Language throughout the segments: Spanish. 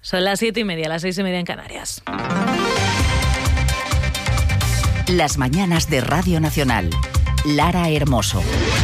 Son las 7:30, las 6:30 en Canarias. Las mañanas de Radio Nacional. Lara Hermoso.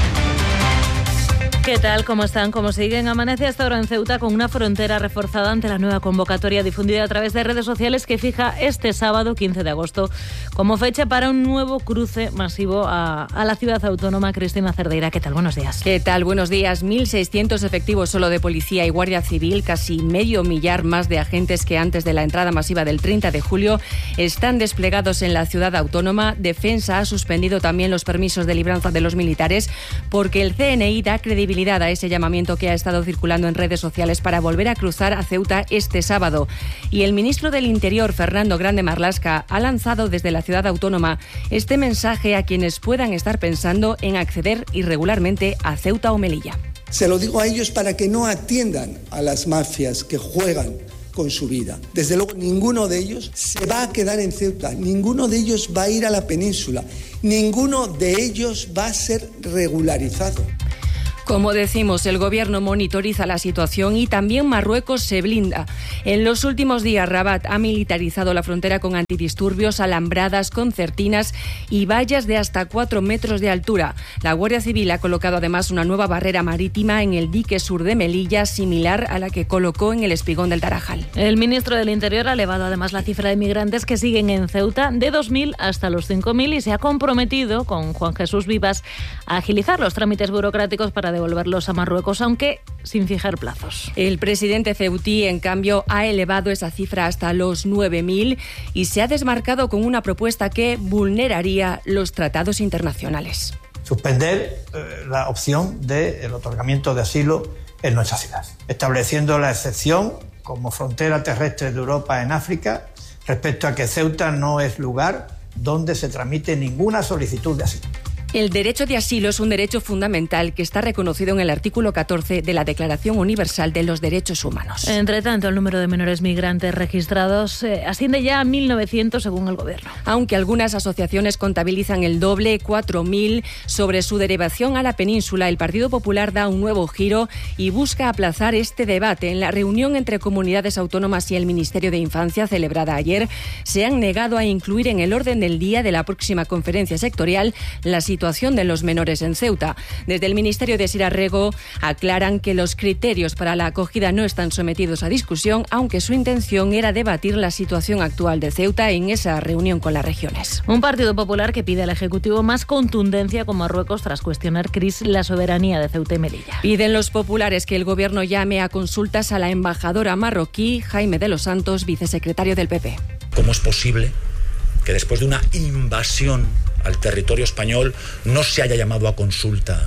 ¿Qué tal? ¿Cómo están? ¿Cómo siguen? Amanece hasta ahora en Ceuta con una frontera reforzada ante la nueva convocatoria difundida a través de redes sociales que fija este sábado, 15 de agosto, como fecha para un nuevo cruce masivo a la ciudad autónoma. Cristina Cerdeira, ¿qué tal? Buenos días. ¿Qué tal? Buenos días. 1.600 efectivos solo de policía y guardia civil, casi medio millar más de agentes que antes de la entrada masiva del 30 de julio, están desplegados en la ciudad autónoma. Defensa ha suspendido también los permisos de libranza de los militares porque el CNI da credibilidad a ese llamamiento que ha estado circulando en redes sociales para volver a cruzar a Ceuta este sábado. Y el ministro del Interior, Fernando Grande Marlaska, ha lanzado desde la ciudad autónoma este mensaje a quienes puedan estar pensando en acceder irregularmente a Ceuta o Melilla. Se lo digo a ellos para que no atiendan a las mafias que juegan con su vida. Desde luego, ninguno de ellos se va a quedar en Ceuta, ninguno de ellos va a ir a la península, ninguno de ellos va a ser regularizado. Como decimos, el gobierno monitoriza la situación y también Marruecos se blinda. En los últimos días, Rabat ha militarizado la frontera con antidisturbios, alambradas, concertinas y vallas de hasta 4 metros de altura. La Guardia Civil ha colocado además una nueva barrera marítima en el dique sur de Melilla, similar a la que colocó en el espigón del Tarajal. El ministro del Interior ha elevado además la cifra de migrantes que siguen en Ceuta de 2.000 hasta los 5.000 y se ha comprometido con Juan Jesús Vivas a agilizar los trámites burocráticos para devolverlos a Marruecos, aunque sin fijar plazos. El presidente ceutí, en cambio, ha elevado esa cifra hasta los 9.000 y se ha desmarcado con una propuesta que vulneraría los tratados internacionales. Suspender la opción del otorgamiento de asilo en nuestra ciudad, estableciendo la excepción como frontera terrestre de Europa en África respecto a que Ceuta no es lugar donde se tramite ninguna solicitud de asilo. El derecho de asilo es un derecho fundamental que está reconocido en el artículo 14 de la Declaración Universal de los Derechos Humanos. Entre tanto, el número de menores migrantes registrados asciende ya a 1.900 según el Gobierno. Aunque algunas asociaciones contabilizan el doble, 4.000. Sobre su derivación a la península, el Partido Popular da un nuevo giro y busca aplazar este debate. En la reunión entre comunidades autónomas y el Ministerio de Infancia, celebrada ayer, se han negado a incluir en el orden del día de la próxima conferencia sectorial la situación de los menores en Ceuta. Desde el Ministerio de Sira Rego aclaran que los criterios para la acogida no están sometidos a discusión, aunque su intención era debatir la situación actual de Ceuta en esa reunión con las regiones. Un Partido Popular que pide al Ejecutivo más contundencia con Marruecos tras cuestionar la soberanía de Ceuta y Melilla. Piden los populares que el Gobierno llame a consultas a la embajadora marroquí, Jaime de los Santos, vicesecretario del PP. ¿Cómo es posible que después de una invasión al territorio español no se haya llamado a consulta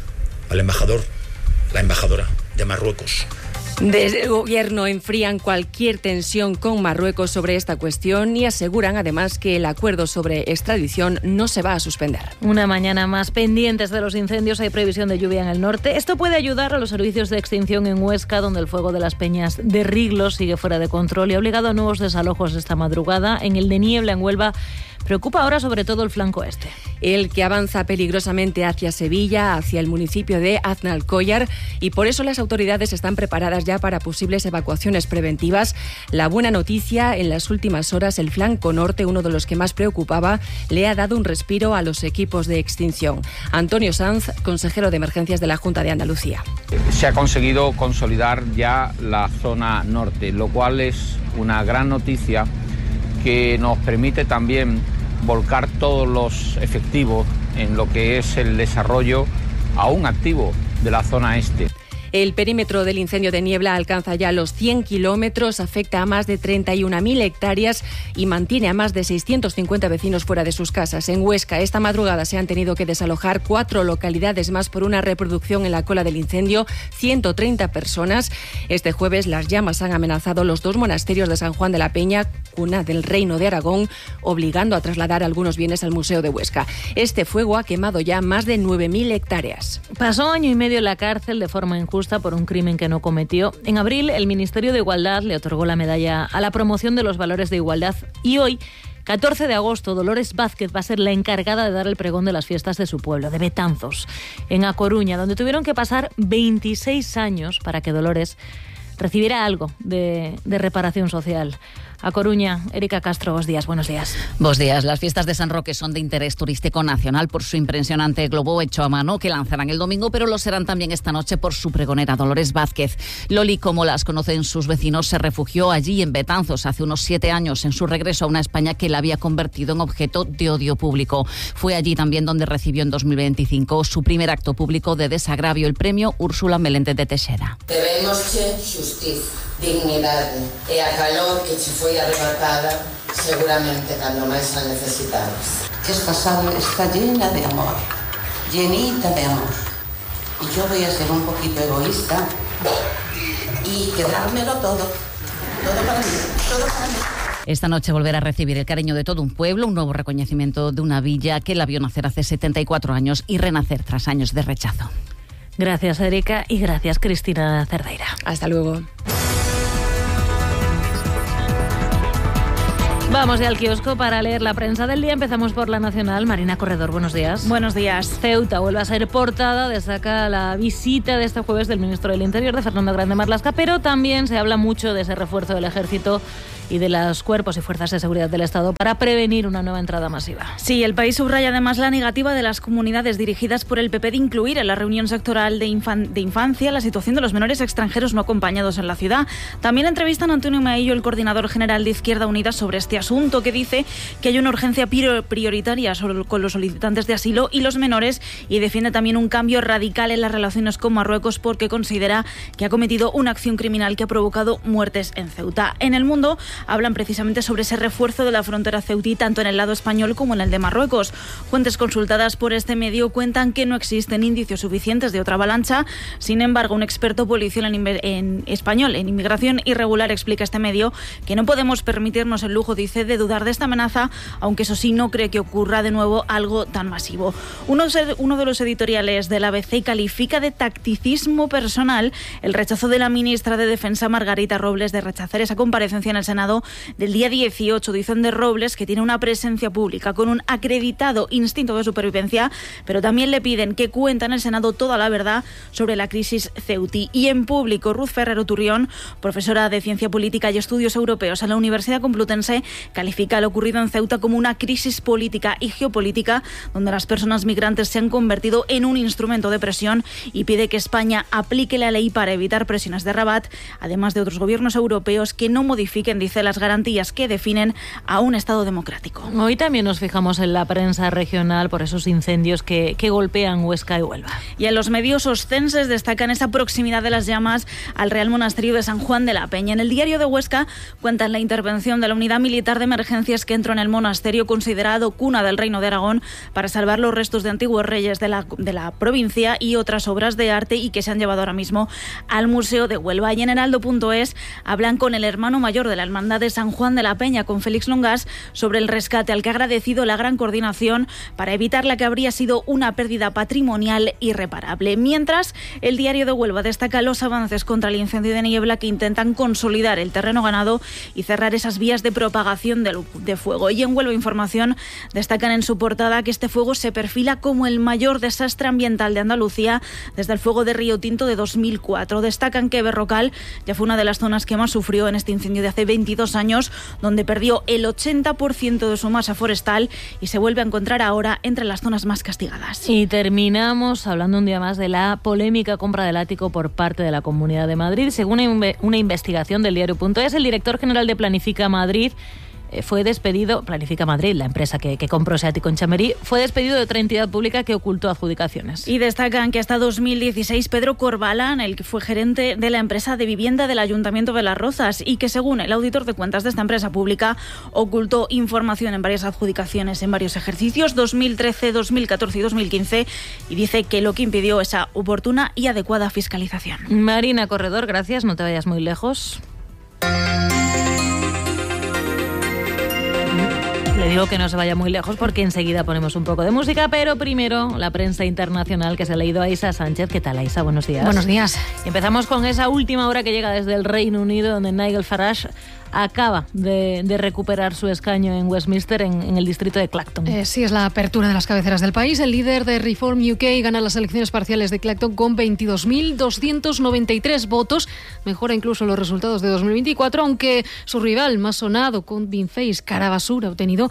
al embajador, la embajadora de Marruecos? Desde el Gobierno enfrían cualquier tensión con Marruecos sobre esta cuestión y aseguran además que el acuerdo sobre extradición no se va a suspender. Una mañana más pendientes de los incendios, hay previsión de lluvia en el norte. Esto puede ayudar a los servicios de extinción en Huesca, donde el fuego de las peñas de Riglos sigue fuera de control y ha obligado a nuevos desalojos esta madrugada. En el de Niebla, en Huelva, preocupa ahora sobre todo el flanco este. El que avanza peligrosamente hacia Sevilla, hacia el municipio de Aznalcóllar, y por eso las autoridades están preparadas ya para posibles evacuaciones preventivas. La buena noticia, en las últimas horas el flanco norte, uno de los que más preocupaba, le ha dado un respiro a los equipos de extinción. Antonio Sanz, consejero de Emergencias de la Junta de Andalucía. Se ha conseguido consolidar ya la zona norte, lo cual es una gran noticia que nos permite también volcar todos los efectivos en lo que es el desarrollo aún activo de la zona este. El perímetro del incendio de Niebla alcanza ya los 100 kilómetros, afecta a más de 31.000 hectáreas y mantiene a más de 650 vecinos fuera de sus casas. En Huesca, esta madrugada se han tenido que desalojar 4 localidades más por una reproducción en la cola del incendio, 130 personas. Este jueves las llamas han amenazado los 2 monasterios de San Juan de la Peña, cuna del Reino de Aragón, obligando a trasladar algunos bienes al Museo de Huesca. Este fuego ha quemado ya más de 9.000 hectáreas. Pasó 1 año y medio en la cárcel de forma injusta por un crimen que no cometió. En abril, el Ministerio de Igualdad le otorgó la medalla a la promoción de los valores de igualdad y hoy, 14 de agosto, Dolores Vázquez va a ser la encargada de dar el pregón de las fiestas de su pueblo, de Betanzos, en A Coruña, donde tuvieron que pasar 26 años para que Dolores recibirá algo de reparación social. A Coruña, Erika Castro, buenos días. Buenos días. Las fiestas de San Roque son de interés turístico nacional por su impresionante globo hecho a mano que lanzarán el domingo, pero lo serán también esta noche por su pregonera Dolores Vázquez. Loli, como las conocen sus vecinos, se refugió allí en Betanzos hace unos 7 años en su regreso a una España que la había convertido en objeto de odio público. Fue allí también donde recibió en 2025 su primer acto público de desagravio, el premio Úrsula Meléndez de Teixeira. Debémosche xustiza, dignidade e a calor que che foi arrebatada seguramente cando máis a necesitabas. Esta sala está llena de amor, llenita de amor. Y yo voy a ser un poquito egoísta y quedármelo todo para mí, todo para mí. Esta noche volverá a recibir el cariño de todo un pueblo, un nuevo reconocimiento de una villa que la vio nacer hace 74 años y renacer tras años de rechazo. Gracias, Erika, y gracias, Cristina Cerdeira. Hasta luego. Vamos ya al kiosco para leer la prensa del día. Empezamos por La Nacional. Marina Corredor, buenos días. Buenos días. Ceuta vuelve a ser portada, destaca la visita de este jueves del ministro del Interior, de Fernando Grande Marlaska, pero también se habla mucho de ese refuerzo del ejército y de los cuerpos y fuerzas de seguridad del Estado para prevenir una nueva entrada masiva. Sí, el País subraya además la negativa de las comunidades dirigidas por el PP de incluir en la reunión sectorial de infancia la situación de los menores extranjeros no acompañados en la ciudad. También entrevistan a Antonio Maillo, el coordinador general de Izquierda Unida, sobre este asunto, que dice que hay una urgencia prioritaria con los solicitantes de asilo y los menores, y defiende también un cambio radical en las relaciones con Marruecos porque considera que ha cometido una acción criminal que ha provocado muertes en Ceuta. En El Mundo hablan precisamente sobre ese refuerzo de la frontera ceutí, tanto en el lado español como en el de Marruecos. Fuentes consultadas por este medio cuentan que no existen indicios suficientes de otra avalancha. Sin embargo, un experto policial en español en inmigración irregular explica a este medio que no podemos permitirnos el lujo, dice, de dudar de esta amenaza, aunque eso sí, no cree que ocurra de nuevo algo tan masivo. Uno de los editoriales del ABC califica de tacticismo personal el rechazo de la ministra de Defensa, Margarita Robles, de rechazar esa comparecencia en el Senado del día 18. Dicen de Robles que tiene una presencia pública con un acreditado instinto de supervivencia, pero también le piden que cuente en el Senado toda la verdad sobre la crisis ceutí. Y en público, Ruth Ferrero Turrión, profesora de Ciencia Política y Estudios Europeos en la Universidad Complutense, califica lo ocurrido en Ceuta como una crisis política y geopolítica donde las personas migrantes se han convertido en un instrumento de presión, y pide que España aplique la ley para evitar presiones de Rabat, además de otros gobiernos europeos que no modifiquen, dice, las garantías que definen a un Estado democrático. Hoy también nos fijamos en la prensa regional por esos incendios que golpean Huesca y Huelva. Y en los medios oscenses destacan esa proximidad de las llamas al Real Monasterio de San Juan de la Peña. En el Diario de Huesca cuentan la intervención de la Unidad Militar de Emergencias que entró en el monasterio, considerado cuna del Reino de Aragón, para salvar los restos de antiguos reyes de la provincia y otras obras de arte, y que se han llevado ahora mismo al Museo de Huelva. Y en Heraldo.es hablan con el hermano mayor de la Hermandad de San Juan de la Peña, con Félix Longas, sobre el rescate, al que ha agradecido la gran coordinación para evitar la que habría sido una pérdida patrimonial irreparable. Mientras, el Diario de Huelva destaca los avances contra el incendio de niebla, que intentan consolidar el terreno ganado y cerrar esas vías de propagación de fuego. Y en Huelva Información destacan en su portada que este fuego se perfila como el mayor desastre ambiental de Andalucía desde el fuego de Río Tinto de 2004. Destacan que Berrocal ya fue una de las zonas que más sufrió en este incendio de hace 22 años, donde perdió el 80% de su masa forestal y se vuelve a encontrar ahora entre las zonas más castigadas. Y terminamos hablando un día más de la polémica compra del ático por parte de la Comunidad de Madrid. Según una investigación del diario.es, el director general de Planifica Madrid fue despedido. Planifica Madrid, la empresa que compró ese ático en Chamberí, fue despedido de otra entidad pública que ocultó adjudicaciones. Y destacan que hasta 2016 Pedro Corbalán, el que fue gerente de la empresa de vivienda del Ayuntamiento de Las Rozas, y que según el auditor de cuentas de esta empresa pública ocultó información en varias adjudicaciones en varios ejercicios, 2013, 2014 y 2015, y dice que lo que impidió esa oportuna y adecuada fiscalización. Marina Corredor, gracias, no te vayas muy lejos. Le digo que no se vaya muy lejos porque enseguida ponemos un poco de música, pero primero la prensa internacional, que se ha leído a Isa Sánchez. ¿Qué tal, Isa? Buenos días. Buenos días. Y empezamos con esa última hora que llega desde el Reino Unido, donde Nigel Farage acaba de recuperar su escaño en Westminster, en el distrito de Clacton. Sí, es la apertura de las cabeceras del país. El líder de Reform UK gana las elecciones parciales de Clacton con 22.293 votos. Mejora incluso los resultados de 2024, aunque su rival más sonado, Corbyn Face, cara basura, ha obtenido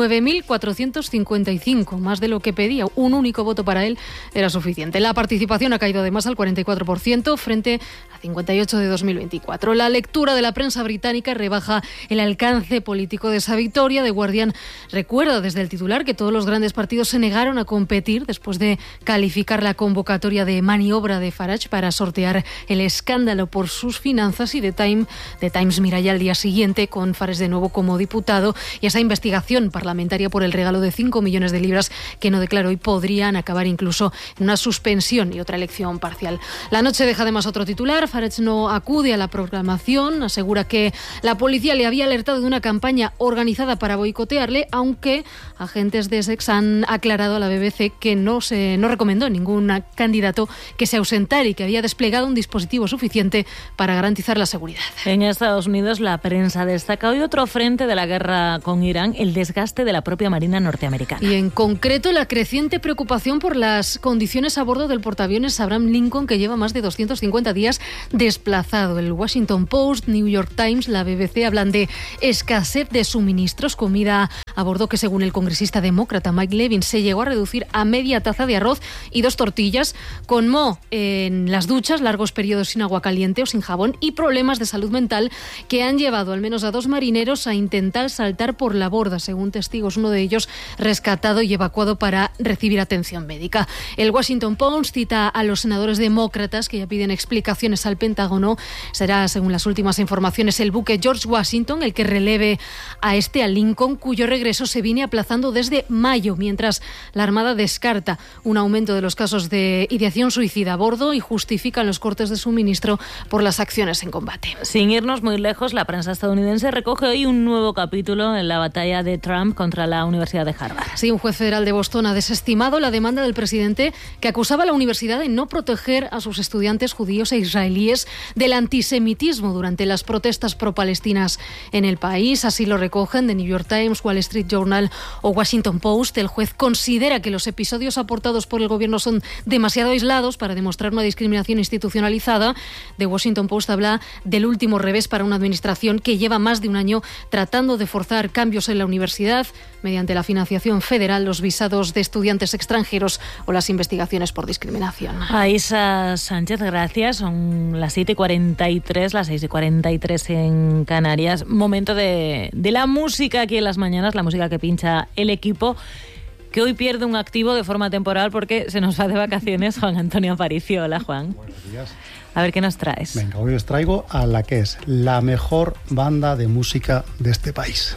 9.455, más de lo que pedía. Un único voto para él era suficiente. La participación ha caído además al 44% frente a 58% de 2024. La lectura de la prensa británica rebaja el alcance político de esa victoria. The Guardian recuerda desde el titular que todos los grandes partidos se negaron a competir después de calificar la convocatoria de maniobra de Farage para sortear el escándalo por sus finanzas, y The Times mira ya al día siguiente con Farage de nuevo como diputado y esa investigación parlamentaria por el regalo de 5 millones de libras que no declaró y podrían acabar incluso en una suspensión y otra elección parcial. La noche deja además otro titular. Farage no acude a la proclamación, asegura que la policía le había alertado de una campaña organizada para boicotearle, aunque agentes de Essex han aclarado a la BBC que no recomendó ningún candidato que se ausentara y que había desplegado un dispositivo suficiente para garantizar la seguridad. En Estados Unidos, la prensa destaca hoy otro frente de la guerra con Irán, el desgaste de la propia Marina norteamericana. Y en concreto, la creciente preocupación por las condiciones a bordo del portaaviones Abraham Lincoln, que lleva más de 250 días desplazado. El Washington Post, New York Times, la BBC hablan de escasez de suministros, comida a bordo que, según el congresista demócrata Mike Levin, se llegó a reducir a media taza de arroz y 2 tortillas, con moho en las duchas, largos periodos sin agua caliente o sin jabón y problemas de salud mental que han llevado al menos a 2 marineros a intentar saltar por la borda, según testigos, uno de ellos rescatado y evacuado para recibir atención médica. El Washington Post cita a los senadores demócratas que ya piden explicaciones al Pentágono. Será, según las últimas informaciones, el buque George Washington el que releve a Lincoln, cuyo regreso se viene aplazando desde mayo, mientras la Armada descarta un aumento de los casos de ideación suicida a bordo y justifican los cortes de suministro por las acciones en combate. Sin irnos muy lejos, la prensa estadounidense recoge hoy un nuevo capítulo en la batalla de Trump contra la Universidad de Harvard. Sí, un juez federal de Boston ha desestimado la demanda del presidente que acusaba a la universidad de no proteger a sus estudiantes judíos e israelíes del antisemitismo durante las protestas pro-palestinas en el país. Así lo recogen The New York Times, Wall Street Journal o Washington Post. El juez considera que los episodios aportados por el gobierno son demasiado aislados para demostrar una discriminación institucionalizada. The Washington Post habla del último revés para una administración que lleva más de un año tratando de forzar cambios en la universidad mediante la financiación federal, los visados de estudiantes extranjeros o las investigaciones por discriminación. Aisa Sánchez, gracias. Son las 7:43, las 6:43 en Canarias. Momento de la música aquí en las mañanas, la música que pincha el equipo, que hoy pierde un activo de forma temporal porque se nos va de vacaciones Juan Antonio Aparicio. Hola, Juan. Buenos días. A ver, ¿qué nos traes? Venga, hoy os traigo a la que es la mejor banda de música de este país.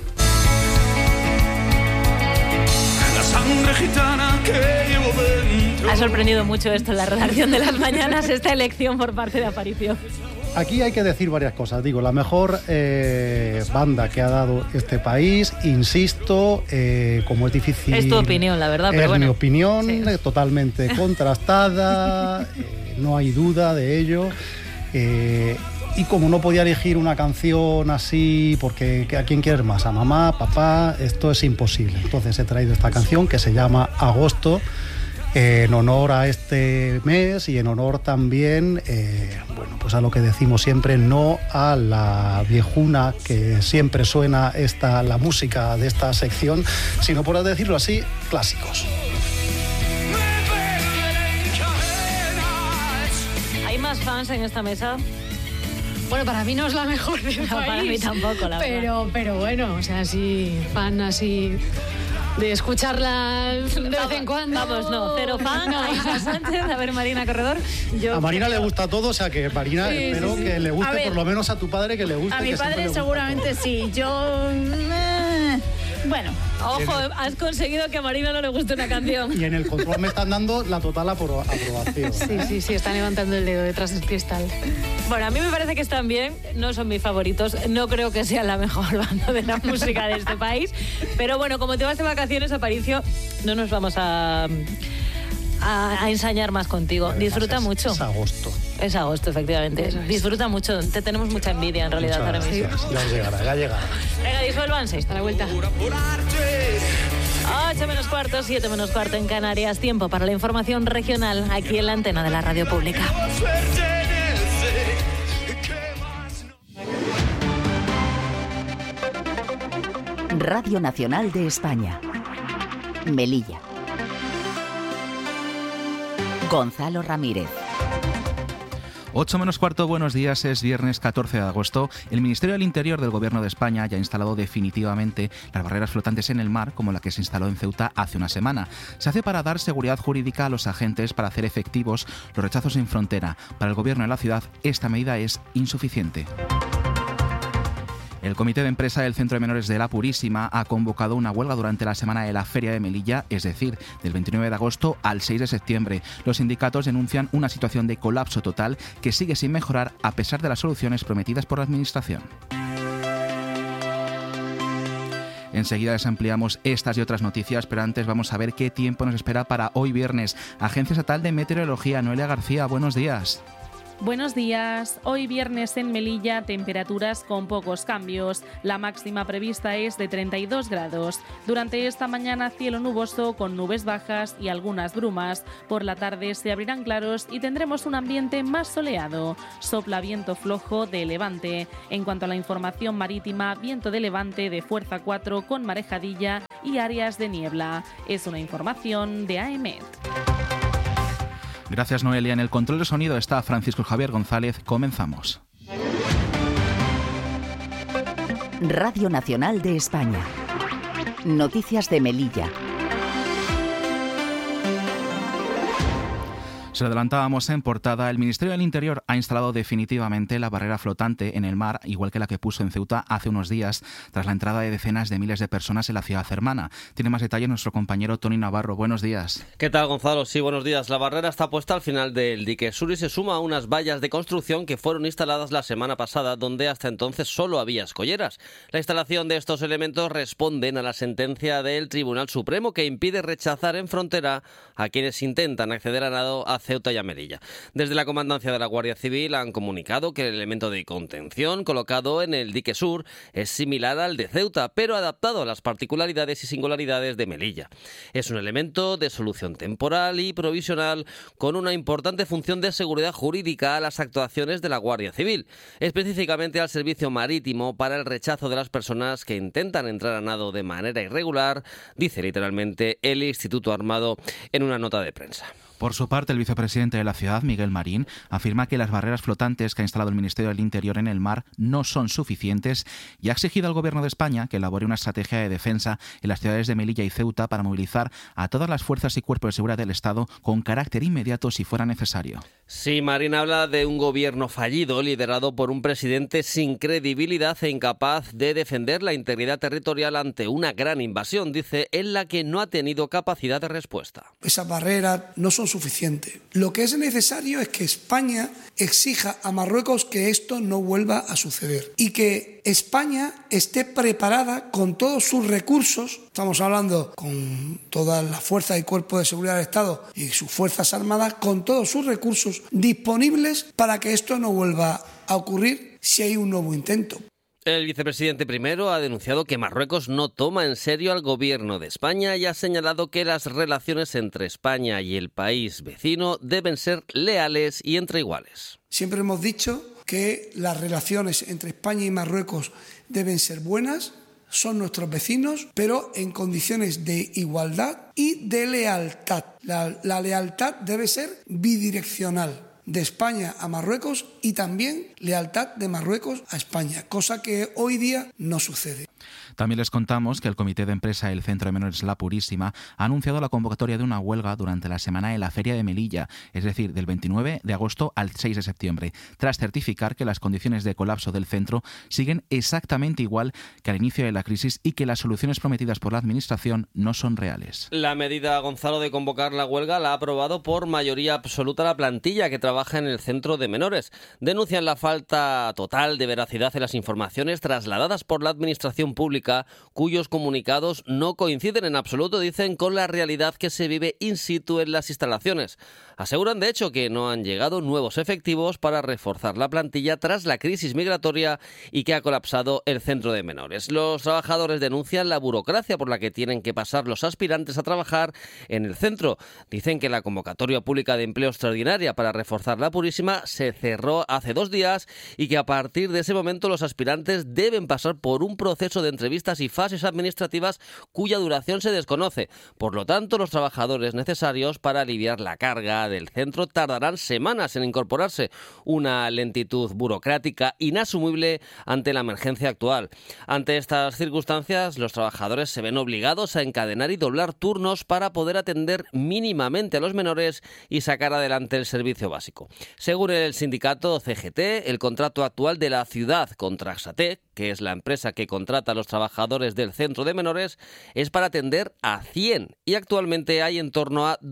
La sangre gitana que llevo dentro. Ha sorprendido mucho esto en la redacción de las mañanas, esta elección por parte de Aparicio. Aquí hay que decir varias cosas. Digo, la mejor banda que ha dado este país, insisto, como es difícil... Es tu opinión, la verdad, pero bueno. Es mi opinión, sí. Totalmente contrastada, no hay duda de ello. Y como no podía elegir una canción así, porque ¿a quién quieres más? ¿A mamá, papá? Esto es imposible. Entonces he traído esta canción que se llama Agosto, en honor a este mes y en honor también, pues a lo que decimos siempre, no a la viejuna que siempre suena la música de esta sección, sino, por decirlo así, clásicos. ¿Hay más fans en esta mesa? Bueno, para mí no es la mejor del país. Para mí tampoco, la verdad. Pero bueno, o sea, sí, fan así... de escucharla de vez en cuando. Vamos, no, cero fan. No. Aisa Sánchez, a ver, Marina Corredor. A Marina le gusta todo, o sea que Marina, sí, espero que le guste, por lo menos a tu padre que le guste. A mi padre seguramente sí. Yo... Bueno. Ojo, has conseguido que a Marina no le guste una canción. Y en el control me están dando la total aprobación. Sí, están levantando el dedo detrás del cristal. Bueno, a mí me parece que están bien, no son mis favoritos, no creo que sea la mejor banda de la música de este país, pero bueno, como te vas de vacaciones, Aparicio, no nos vamos a ensañar más contigo. Disfruta mucho. Es agosto. Es agosto, efectivamente. Disfruta mucho, te tenemos mucha envidia en realidad ahora mismo. Ya llegará. Venga, disuélvanse. Hasta la vuelta. 8 menos cuarto, 7 menos cuarto en Canarias. Tiempo para la información regional aquí en la antena de la radio pública. Radio Nacional de España. Melilla. Gonzalo Ramírez. 8 menos cuarto, buenos días, es viernes 14 de agosto. El Ministerio del Interior del Gobierno de España ya ha instalado definitivamente las barreras flotantes en el mar, como la que se instaló en Ceuta hace una semana. Se hace para dar seguridad jurídica a los agentes para hacer efectivos los rechazos en frontera. Para el Gobierno de la ciudad, esta medida es insuficiente. El Comité de Empresa del Centro de Menores de La Purísima ha convocado una huelga durante la semana de la Feria de Melilla, es decir, del 29 de agosto al 6 de septiembre. Los sindicatos denuncian una situación de colapso total que sigue sin mejorar a pesar de las soluciones prometidas por la Administración. Enseguida les ampliamos estas y otras noticias, pero antes vamos a ver qué tiempo nos espera para hoy viernes. Agencia Estatal de Meteorología, Noelia García, buenos días. Buenos días. Hoy viernes en Melilla, temperaturas con pocos cambios. La máxima prevista es de 32 grados. Durante esta mañana, cielo nuboso con nubes bajas y algunas brumas. Por la tarde se abrirán claros y tendremos un ambiente más soleado. Sopla viento flojo de levante. En cuanto a la información marítima, viento de levante de fuerza 4 con marejadilla y áreas de niebla. Es una información de AEMET. Gracias, Noelia. En el control de sonido está Francisco Javier González. Comenzamos. Radio Nacional de España. Noticias de Melilla. Se lo adelantábamos en portada, el Ministerio del Interior ha instalado definitivamente la barrera flotante en el mar, igual que la que puso en Ceuta hace unos días, tras la entrada de decenas de miles de personas en la ciudad hermana. Tiene más detalles nuestro compañero Tony Navarro. Buenos días. ¿Qué tal, Gonzalo? Sí, buenos días. La barrera está puesta al final del dique sur y se suma a unas vallas de construcción que fueron instaladas la semana pasada, donde hasta entonces solo había escolleras. La instalación de estos elementos responden a la sentencia del Tribunal Supremo que impide rechazar en frontera a quienes intentan acceder a nado a Ceuta y a Melilla. Desde la Comandancia de la Guardia Civil han comunicado que el elemento de contención colocado en el dique sur es similar al de Ceuta, pero adaptado a las particularidades y singularidades de Melilla. Es un elemento de solución temporal y provisional con una importante función de seguridad jurídica a las actuaciones de la Guardia Civil, específicamente al servicio marítimo para el rechazo de las personas que intentan entrar a nado de manera irregular, dice literalmente el Instituto Armado en una nota de prensa. Por su parte, el vicepresidente de la ciudad, Miguel Marín, afirma que las barreras flotantes que ha instalado el Ministerio del Interior en el mar no son suficientes y ha exigido al Gobierno de España que elabore una estrategia de defensa en las ciudades de Melilla y Ceuta para movilizar a todas las fuerzas y cuerpos de seguridad del Estado con carácter inmediato si fuera necesario. Sí, Marín habla de un gobierno fallido liderado por un presidente sin credibilidad e incapaz de defender la integridad territorial ante una gran invasión, dice, en la que no ha tenido capacidad de respuesta. Esas barreras no son suficientes. Lo que es necesario es que España exija a Marruecos que esto no vuelva a suceder y que España esté preparada con todos sus recursos, estamos hablando con todas las fuerzas y cuerpos de seguridad del Estado y sus fuerzas armadas, con todos sus recursos disponibles para que esto no vuelva a ocurrir si hay un nuevo intento. El vicepresidente primero ha denunciado que Marruecos no toma en serio al gobierno de España y ha señalado que las relaciones entre España y el país vecino deben ser leales y entre iguales. Siempre hemos dicho que las relaciones entre España y Marruecos deben ser buenas, son nuestros vecinos, pero en condiciones de igualdad y de lealtad. La lealtad debe ser bidireccional, de España a Marruecos y también lealtad de Marruecos a España, cosa que hoy día no sucede. También les contamos que el Comité de Empresa del Centro de Menores La Purísima ha anunciado la convocatoria de una huelga durante la semana de la Feria de Melilla, es decir, del 29 de agosto al 6 de septiembre, tras certificar que las condiciones de colapso del centro siguen exactamente igual que al inicio de la crisis y que las soluciones prometidas por la Administración no son reales. La medida, Gonzalo, de convocar la huelga la ha aprobado por mayoría absoluta la plantilla que trabaja trabaja en el centro de menores. Denuncian la falta total de veracidad en las informaciones trasladadas por la administración pública, cuyos comunicados no coinciden en absoluto, dicen, con la realidad que se vive in situ en las instalaciones. Aseguran, de hecho, que no han llegado nuevos efectivos para reforzar la plantilla tras la crisis migratoria y que ha colapsado el centro de menores. Los trabajadores denuncian la burocracia por la que tienen que pasar los aspirantes a trabajar en el centro. Dicen que la convocatoria pública de empleo extraordinaria para reforzar la Purísima se cerró hace 2 días y que a partir de ese momento los aspirantes deben pasar por un proceso de entrevistas y fases administrativas cuya duración se desconoce. Por lo tanto, los trabajadores necesarios para aliviar la carga del centro tardarán semanas en incorporarse, una lentitud burocrática inasumible ante la emergencia actual. Ante estas circunstancias, los trabajadores se ven obligados a encadenar y doblar turnos para poder atender mínimamente a los menores y sacar adelante el servicio básico. Según el sindicato CGT, el contrato actual de la ciudad con Traxatec, que es la empresa que contrata a los trabajadores del centro de menores, es para atender a 100 y actualmente hay en torno a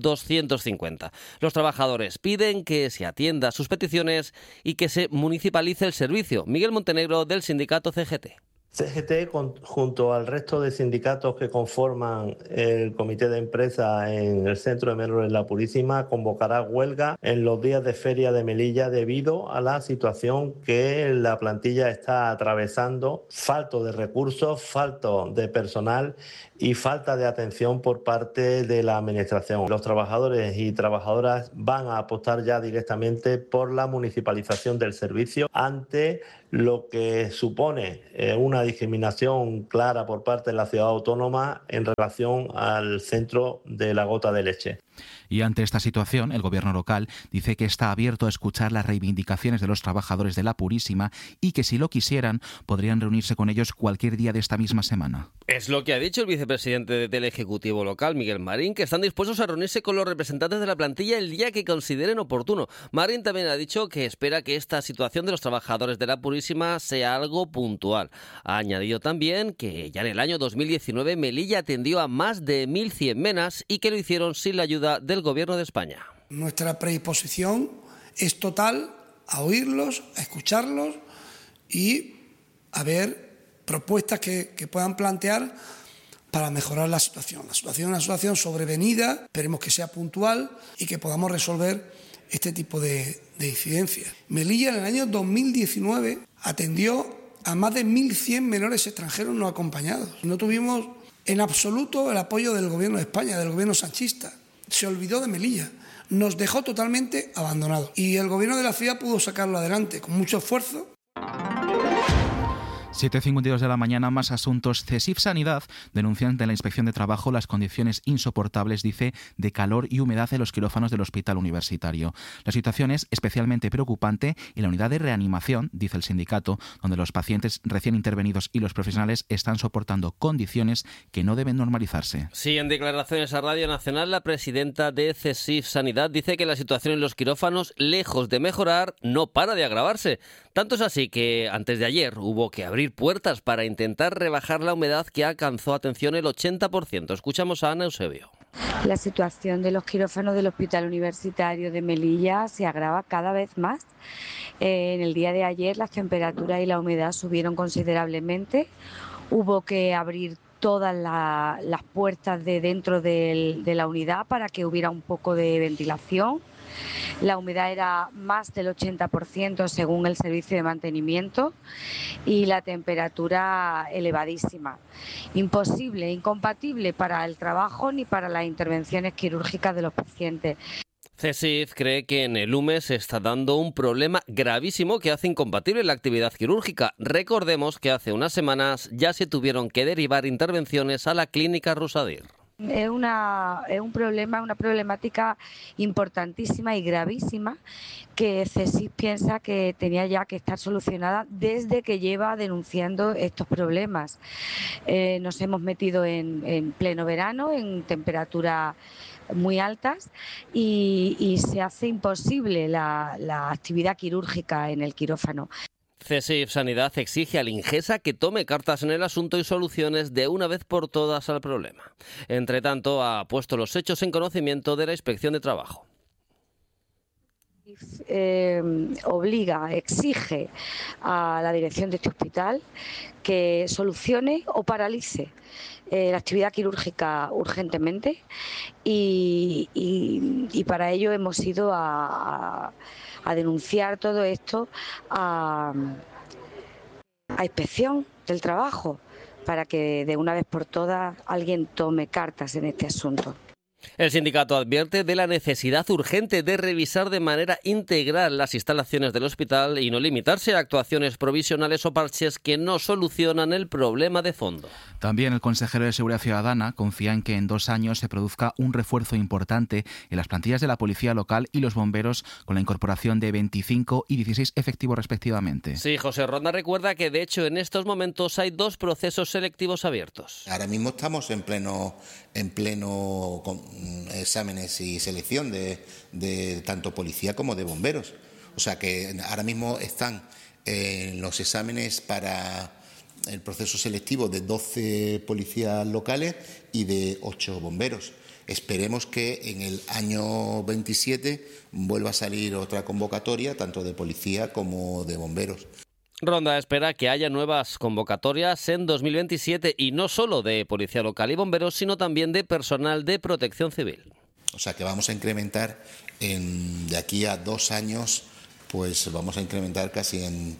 250. Los trabajadores piden que se atienda a sus peticiones y que se municipalice el servicio. Miguel Montenegro, del sindicato CGT. CGT, junto al resto de sindicatos que conforman el comité de empresa en el centro de menores La Purísima, convocará huelga en los días de feria de Melilla debido a la situación que la plantilla está atravesando, falto de recursos, falto de personal y falta de atención por parte de la administración. Los trabajadores y trabajadoras van a apostar ya directamente por la municipalización del servicio ante lo que supone una discriminación clara por parte de la ciudad autónoma en relación al centro de la Gota de Leche. Y ante esta situación, el gobierno local dice que está abierto a escuchar las reivindicaciones de los trabajadores de La Purísima y que si lo quisieran podrían reunirse con ellos cualquier día de esta misma semana. Es lo que ha dicho el vicepresidente del Ejecutivo local, Miguel Marín, que están dispuestos a reunirse con los representantes de la plantilla el día que consideren oportuno. Marín también ha dicho que espera que esta situación de los trabajadores de La Purísima sea algo puntual. Ha añadido también que ya en el año 2019 Melilla atendió a más de 1.100 menas y que lo hicieron sin la ayuda del Gobierno de España. Nuestra predisposición es total a oírlos, a escucharlos y a ver propuestas que puedan plantear para mejorar la situación. La situación es una situación sobrevenida, esperemos que sea puntual y que podamos resolver este tipo de incidencias. Melilla en el año 2019 atendió a más de 1.100 menores extranjeros no acompañados. No tuvimos en absoluto el apoyo del Gobierno de España, del Gobierno sanchista. Se olvidó de Melilla, nos dejó totalmente abandonados. Y el Gobierno de la ciudad pudo sacarlo adelante con mucho esfuerzo. 7:52 de la mañana, más asuntos. CESIF Sanidad denuncia ante la Inspección de Trabajo las condiciones insoportables, dice, de calor y humedad en los quirófanos del Hospital Universitario. La situación es especialmente preocupante en la unidad de reanimación, dice el sindicato, donde los pacientes recién intervenidos y los profesionales están soportando condiciones que no deben normalizarse. Sí, en declaraciones a Radio Nacional, la presidenta de CESIF Sanidad dice que la situación en los quirófanos, lejos de mejorar, no para de agravarse. Tanto es así que antes de ayer hubo que abrir puertas para intentar rebajar la humedad que alcanzó, atención, el 80%. Escuchamos a Ana Eusebio. La situación de los quirófanos del Hospital Universitario de Melilla se agrava cada vez más. En el día de ayer las temperaturas y la humedad subieron considerablemente. Hubo que abrir todas las puertas de dentro de la unidad para que hubiera un poco de ventilación. La humedad era más del 80% según el servicio de mantenimiento y la temperatura elevadísima. Imposible, incompatible para el trabajo ni para las intervenciones quirúrgicas de los pacientes. CESIF cree que en el UME se está dando un problema gravísimo que hace incompatible la actividad quirúrgica. Recordemos que hace unas semanas ya se tuvieron que derivar intervenciones a la clínica Rusadir. Es un problema, una problemática importantísima y gravísima que CESIF piensa que tenía ya que estar solucionada desde que lleva denunciando estos problemas. Nos hemos metido en pleno verano, en temperaturas muy altas y se hace imposible la actividad quirúrgica en el quirófano. CESIF Sanidad exige al Ingesa que tome cartas en el asunto y soluciones de una vez por todas al problema. Entre tanto, ha puesto los hechos en conocimiento de la Inspección de Trabajo. exige a la dirección de este hospital que solucione o paralice la actividad quirúrgica urgentemente y para ello hemos ido a denunciar todo esto a Inspección del Trabajo para que de una vez por todas alguien tome cartas en este asunto. El sindicato advierte de la necesidad urgente de revisar de manera integral las instalaciones del hospital y no limitarse a actuaciones provisionales o parches que no solucionan el problema de fondo. También el consejero de Seguridad Ciudadana confía en que en 2 años se produzca un refuerzo importante en las plantillas de la policía local y los bomberos con la incorporación de 25 y 16 efectivos respectivamente. Sí, José Ronda recuerda que de hecho en estos momentos hay 2 procesos selectivos abiertos. Ahora mismo estamos en pleno exámenes y selección de tanto policía como de bomberos. O sea que ahora mismo están los exámenes para el proceso selectivo de 12 policías locales y de 8 bomberos. Esperemos que en el año 27 vuelva a salir otra convocatoria, tanto de policía como de bomberos. Ronda espera que haya nuevas convocatorias en 2027 y no solo de policía local y bomberos, sino también de personal de protección civil. O sea que vamos a incrementar de aquí a 2 años, pues vamos a incrementar casi en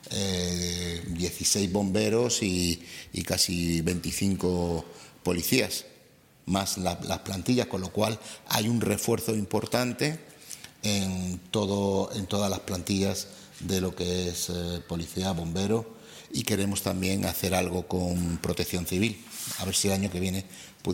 16 bomberos y casi 25 policías, más las plantillas, con lo cual hay un refuerzo importante en todas las plantillas de lo que es policía, bombero, y queremos también hacer algo con protección civil. A ver si el año que viene